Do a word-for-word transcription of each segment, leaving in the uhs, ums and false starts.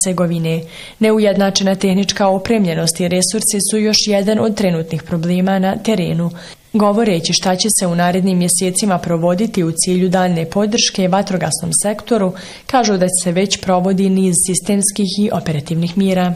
Hercegovine. Neujednačena tehnička opremljenost i resursi su još jedan od trenutnih problema na terenu. Govoreći šta će se u narednim mjesecima provoditi u cilju daljne podrške vatrogasnom sektoru, kažu da se već provodi niz sistemskih i operativnih mjera.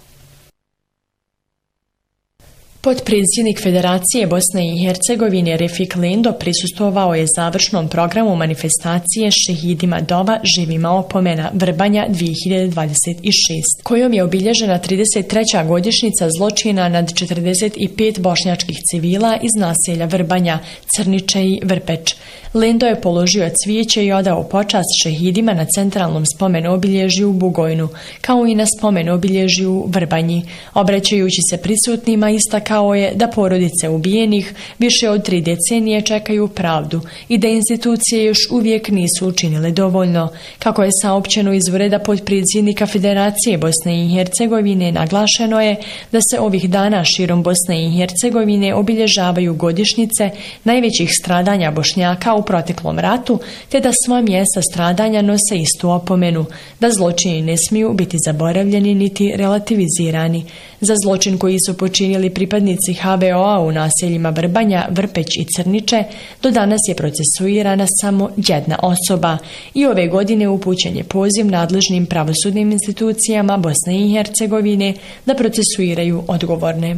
Potpredsjednik Federacije Bosne i Hercegovine Refik Lendo prisustvovao je završnom programu manifestacije Šehidima dova, živima opomena Vrbanja dvije hiljade dvadeset šest, kojom je obilježena trideset treća godišnjica zločina nad četrdeset pet bošnjačkih civila iz naselja Vrbanja, Crniče i Vrpeć. Lendo je položio cvijeće i odao počast šehidima na centralnom spomen obilježju u Bugojnu, kao i na spomen obilježju u Vrbanji. Obraćajući se prisutnima, istakao je da porodice ubijenih više od tri decenije čekaju pravdu i da institucije još uvijek nisu učinile dovoljno. Kako je saopćeno iz ureda potpredsjednika Federacije Bosne i Hercegovine, naglašeno je da se ovih dana širom Bosne i Hercegovine obilježavaju godišnjice najvećih stradanja Bošnjaka u proteklom ratu, te da sva mjesta stradanja nose istu opomenu, da zločini ne smiju biti zaboravljeni niti relativizirani. Za zločin koji su počinili pripadnici H V O-a u naseljima Vrbanja, Vrpeć i Crniče do danas je procesuirana samo jedna osoba i ove godine upućen je poziv nadležnim pravosudnim institucijama Bosne i Hercegovine da procesuiraju odgovorne.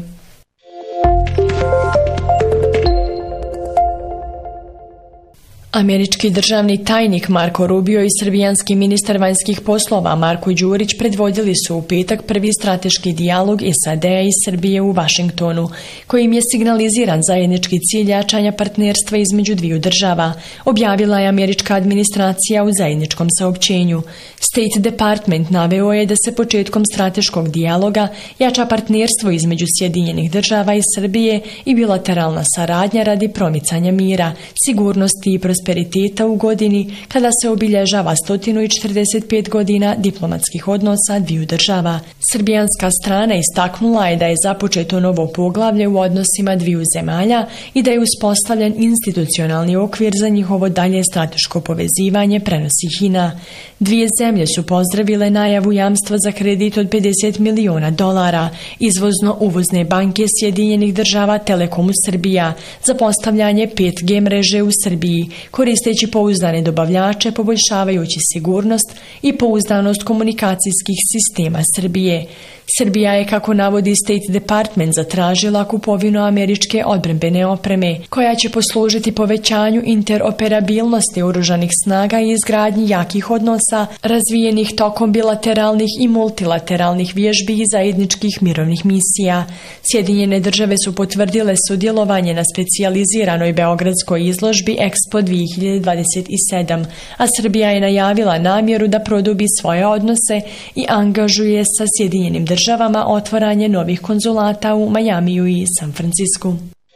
Američki državni tajnik Marko Rubio i srbijanski ministar vanjskih poslova Marko Đurić predvodili su u petak prvi strateški dijalog S A D-a i Srbije u Vašingtonu, kojim je signaliziran zajednički cilj jačanja partnerstva između dviju država, objavila je američka administracija u zajedničkom saopćenju. State Department naveo je da se početkom strateškog dijaloga jača partnerstvo između Sjedinjenih država i Srbije i bilateralna saradnja radi promicanja mira, sigurnosti i prosperiteta u godini kada se obilježava sto četrdeset pet godina diplomatskih odnosa dviju država. Srbijanska strana istaknula je da je započeto novo poglavlje u odnosima dviju zemalja i da je uspostavljen institucionalni okvir za njihovo dalje strateško povezivanje, prenosi HINA. Dvije zemlje su pozdravile najavu jamstva za kredit od pedeset miliona dolara izvozno-uvozne banke Sjedinjenih država Telekomu Srbija za postavljanje pet G mreže u Srbiji, koristeći pouzdane dobavljače, poboljšavajući sigurnost i pouzdanost komunikacijskih sistema Srbije. Srbija je, kako navodi State Department, zatražila kupovinu američke odbrambene opreme, koja će poslužiti povećanju interoperabilnosti oružanih snaga i izgradnji jakih odnosa razvijenih tokom bilateralnih i multilateralnih vježbi i zajedničkih mirovnih misija. Sjedinjene države su potvrdile sudjelovanje na specijaliziranoj beogradskoj izložbi Expo dvije hiljade dvadeset sedam, a Srbija je najavila namjeru da produbi svoje odnose i angažuje sa Sjedinjenim državama državama otvaranje novih konzulata u Majamiju i San Francisku.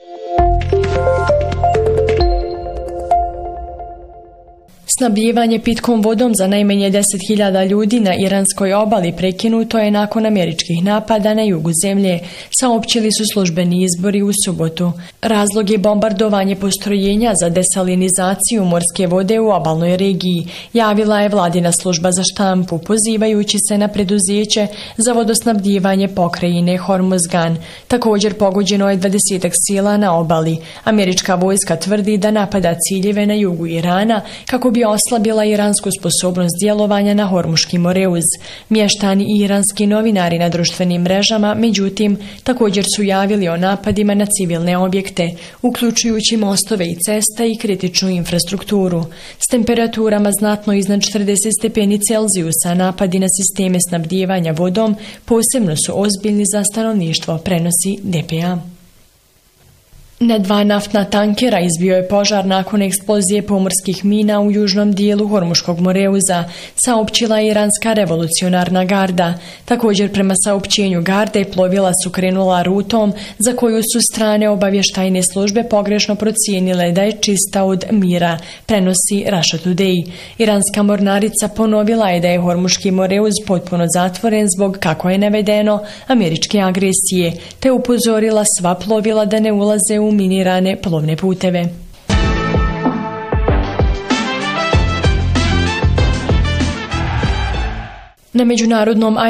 Snabdijevanje pitkom vodom za najmanje deset hiljada ljudi na iranskoj obali prekinuto je nakon američkih napada na jugu zemlje, saopćili su službeni izbori u subotu. Razlog je bombardovanje postrojenja za desalinizaciju morske vode u obalnoj regiji, javila je vladina služba za štampu, pozivajući se na preduzeće za vodosnabdijevanje pokrajine Hormozgan. Također pogođeno je dvadesetak sila na obali. Američka vojska tvrdi da napada ciljeve na jugu Irana kako bi oslabila iransku sposobnost djelovanja na Hormuški moreuz. Mještani i iranski novinari na društvenim mrežama, međutim, također su javili o napadima na civilne objekte, uključujući mostove i ceste i kritičnu infrastrukturu. S temperaturama znatno iznad četrdeset stepeni Celzijusa napadi na sisteme snabdijevanja vodom posebno su ozbiljni za stanovništvo, prenosi D P A. Na dva naftna tankera izbio je požar nakon eksplozije pomorskih mina u južnom dijelu Hormuškog moreuza, saopćila je iranska revolucionarna garda. Također, prema saopćenju garde, plovila su krenula rutom za koju su strane obavještajne službe pogrešno procijenile da je čista od mira, prenosi Russia Today. Iranska mornarica ponovila je da je Hormuški moreuz potpuno zatvoren zbog, kako je navedeno, američke agresije, te upozorila sva plovila da ne ulaze u minirane plovne puteve. Na međunarodnom